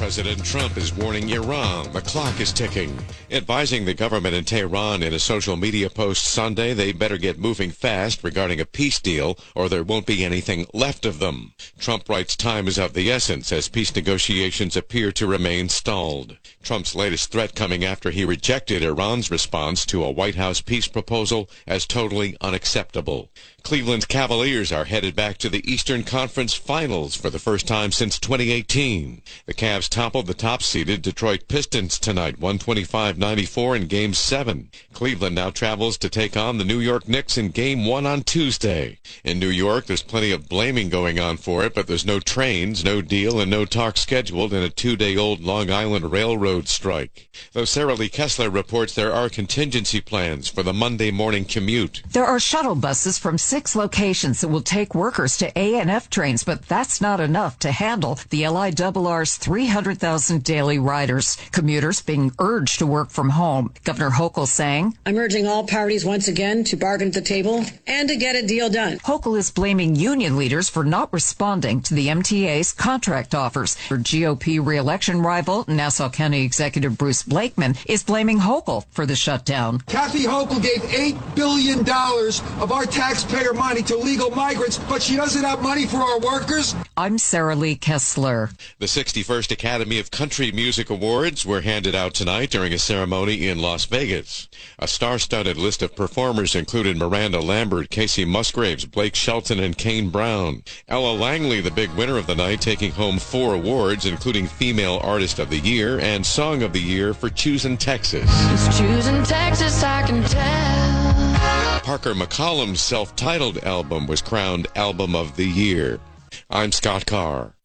President Trump is warning Iran the clock is ticking, advising the government in Tehran in a social media post Sunday they better get moving fast regarding a peace deal or there won't be anything left of them. Trump writes time is of the essence as peace negotiations appear to remain stalled. Trump's latest threat coming after he rejected Iran's response to a White House peace proposal as totally unacceptable. Cleveland Cavaliers are headed back to the Eastern Conference Finals for the first time since 2018. The Cavs toppled the top-seeded Detroit Pistons tonight, 125-94 in Game 7. Cleveland now travels to take on the New York Knicks in Game 1 on Tuesday. In New York, there's plenty of blaming going on for it, but there's no trains, no deal, and no talk scheduled in a 2-day-old Long Island Railroad strike. Though Sarah Lee Kessler reports there are contingency plans for the Monday morning commute. There are shuttle buses from 6 locations that will take workers to A&F trains, but that's not enough to handle the LIRR's 300,000 daily riders. Commuters being urged to work from home. Governor Hochul saying, I'm urging all parties once again to bargain at the table and to get a deal done. Hochul is blaming union leaders for not responding to the MTA's contract offers. Her GOP re-election rival, Nassau County Executive Bruce Blakeman, is blaming Hochul for the shutdown. Kathy Hochul gave $8 billion of our taxpayer money to illegal migrants, but she doesn't have money for our workers. I'm Sarah Lee Kessler. The 61st Academy of Country Music Awards were handed out tonight during a ceremony in Las Vegas. A star-studded list of performers included Miranda Lambert, Casey Musgraves, Blake Shelton, and Kane Brown. Ella Langley, the big winner of the night, taking home 4 awards, including Female Artist of the Year and Song of the Year for Choosin' Texas. It's Choosin' Texas, I can tell. Parker McCollum's self-titled album was crowned Album of the Year. I'm Scott Carr.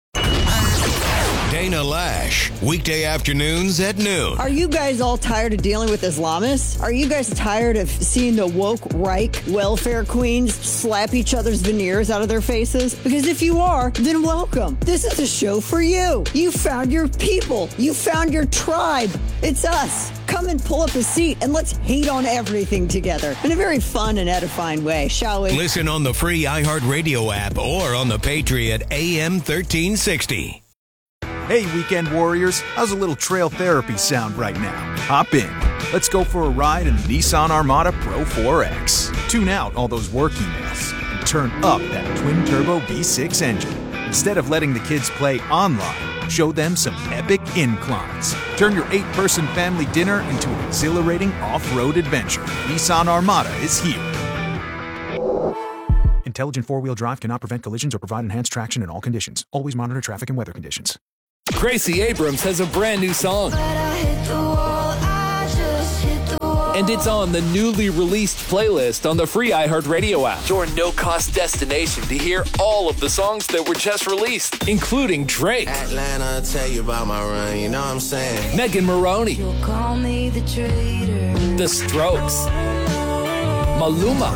Dana Lash, weekday afternoons at noon. Are you guys all tired of dealing with Islamists? Are you guys tired of seeing the woke Reich welfare queens slap each other's veneers out of their faces? Because if you are, then welcome. This is a show for you. You found your people. You found your tribe. It's us. Come and pull up a seat and let's hate on everything together in a very fun and edifying way, shall we? Listen on the free iHeartRadio app or on the Patriot AM 1360. Hey, weekend warriors, how's a little trail therapy sound right now? Hop in. Let's go for a ride in the Nissan Armada Pro 4X. Tune out all those work emails and turn up that twin-turbo V6 engine. Instead of letting the kids play online, show them some epic inclines. Turn your 8-person family dinner into an exhilarating off-road adventure. Nissan Armada is here. Intelligent four-wheel drive cannot prevent collisions or provide enhanced traction in all conditions. Always monitor traffic and weather conditions. Gracie Abrams has a brand new song. And it's on the newly released playlist on the free iHeartRadio app. Your no-cost destination to hear all of the songs that were just released, including Drake, Atlanta, tell you about my run, you know what I'm saying? Megan Maroney, You'll call me the traitor. The Strokes, Maluma,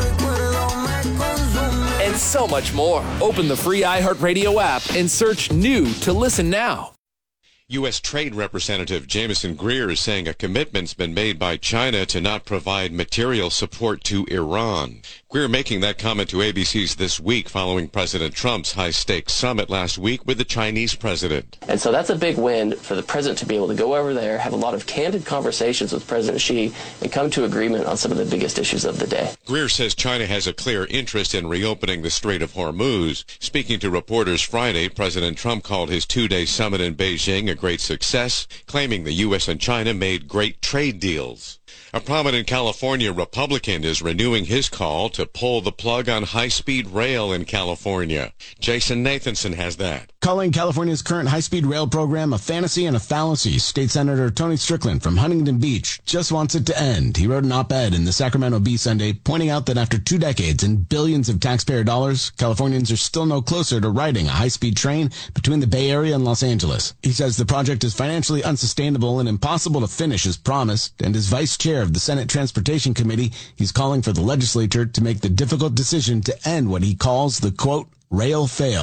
and so much more. Open the free iHeartRadio app and search New to listen now. U.S. Trade Representative Jameson Greer is saying a commitment's been made by China to not provide material support to Iran. Greer making that comment to ABC's This Week following President Trump's high-stakes summit last week with the Chinese president. And so that's a big win for the president to be able to go over there, have a lot of candid conversations with President Xi, and come to agreement on some of the biggest issues of the day. Greer says China has a clear interest in reopening the Strait of Hormuz. Speaking to reporters Friday, President Trump called his 2-day summit in Beijing a great success, claiming the U.S. and China made great trade deals. A prominent California Republican is renewing his call to pull the plug on high-speed rail in California. Jason Nathanson has that. Calling California's current high-speed rail program a fantasy and a fallacy, State Senator Tony Strickland from Huntington Beach just wants it to end. He wrote an op-ed in the Sacramento Bee Sunday pointing out that after 2 decades and billions of taxpayer dollars, Californians are still no closer to riding a high-speed train between the Bay Area and Los Angeles. He says the project is financially unsustainable and impossible to finish as promised, and as vice chair of the Senate Transportation Committee, he's calling for the legislature to make the difficult decision to end what he calls the, quote, rail fail.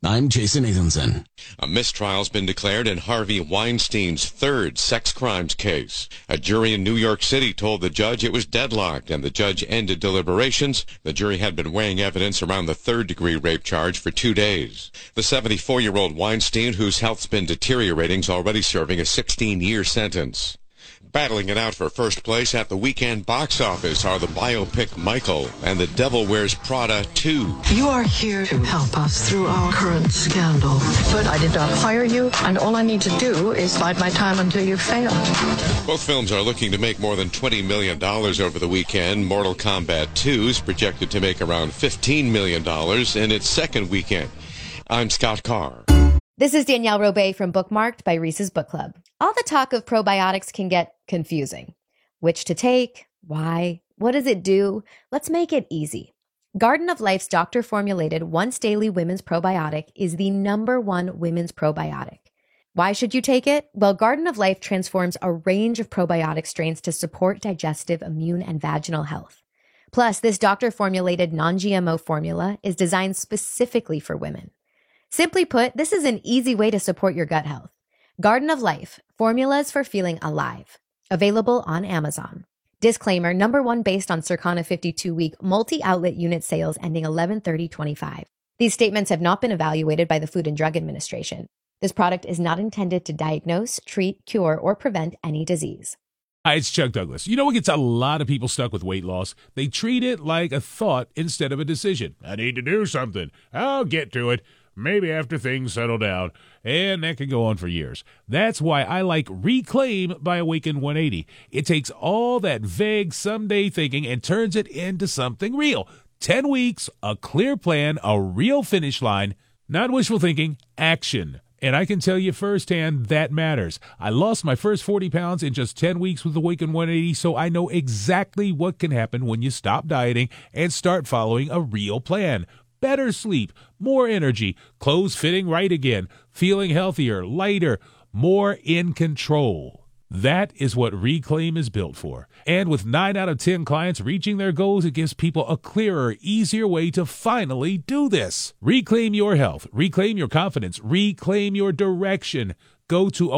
I'm Jason Nathanson. A mistrial's been declared in Harvey Weinstein's third sex crimes case. A jury in New York City told the judge it was deadlocked, and the judge ended deliberations. The jury had been weighing evidence around the third-degree rape charge for 2 days. The 74-year-old Weinstein, whose health's been deteriorating, is already serving a 16-year sentence. Battling it out for first place at the weekend box office are the biopic Michael and The Devil Wears Prada 2. You are here to help us through our current scandal. But I did not hire you, and all I need to do is bide my time until you fail. Both films are looking to make more than $20 million over the weekend. Mortal Kombat 2 is projected to make around $15 million in its second weekend. I'm Scott Carr. This is Danielle Robay from Bookmarked by Reese's Book Club. All the talk of probiotics can get confusing. Which to take? Why? What does it do? Let's make it easy. Garden of Life's doctor-formulated once-daily women's probiotic is the #1 women's probiotic. Why should you take it? Well, Garden of Life transforms a range of probiotic strains to support digestive, immune, and vaginal health. Plus, this doctor-formulated non-GMO formula is designed specifically for women. Simply put, this is an easy way to support your gut health. Garden of Life, formulas for feeling alive. Available on Amazon. Disclaimer, #1 based on Circana 52-week multi-outlet unit sales ending 11/30/25. These statements have not been evaluated by the Food and Drug Administration. This product is not intended to diagnose, treat, cure, or prevent any disease. Hi, it's Chuck Douglas. You know what gets a lot of people stuck with weight loss? They treat it like a thought instead of a decision. I need to do something. I'll get to it. Maybe after things settle down. And that can go on for years. That's why I like Reclaim by Awaken 180. It takes all that vague someday thinking and turns it into something real. 10 weeks, a clear plan, a real finish line. Not wishful thinking, action. And I can tell you firsthand that matters. I lost my first 40 pounds in just 10 weeks with Awaken 180, so I know exactly what can happen when you stop dieting and start following a real plan. Better sleep, more energy, clothes fitting right again, feeling healthier, lighter, more in control. That is what Reclaim is built for. And with 9 out of 10 clients reaching their goals, it gives people a clearer, easier way to finally do this. Reclaim your health, reclaim your confidence, reclaim your direction. Go to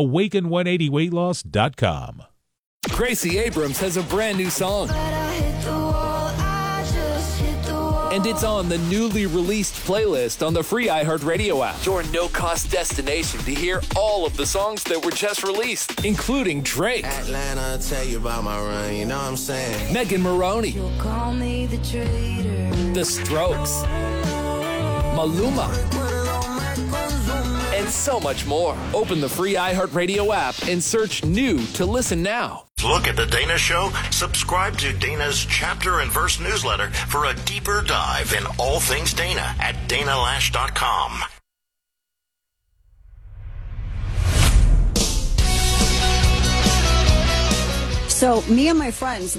awaken180weightloss.com. Gracie Abrams has a brand new song. And it's on the newly released playlist on the free iHeartRadio app. Your no-cost destination to hear all of the songs that were just released, including Drake, Atlanta, tell you about my run, you know what I'm saying? Megan Maroney, You'll call me the traitor. The Strokes, Maluma, and so much more. Open the free iHeartRadio app and search new to listen now. Look at The Dana Show. Subscribe to Dana's Chapter and Verse newsletter for a deeper dive in all things Dana at danalash.com. So me and my friends